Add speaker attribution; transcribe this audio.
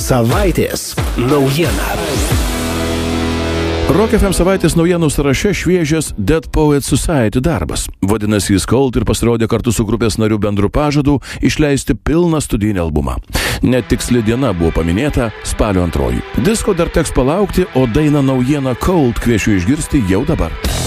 Speaker 1: Savaitės naujiena.
Speaker 2: Rock FM savaitės naujienų sąraše šviežias Dead Poets Society darbas. Vadinasi, jis Cold ir pasirodė kartu su grupės narių bendru pažadu išleisti pilną studijinį albumą. Net tiksli diena buvo paminėta spalio 2. Disko dar teks palaukti, o dainą naujieną Cold kviečiu išgirsti jau dabar.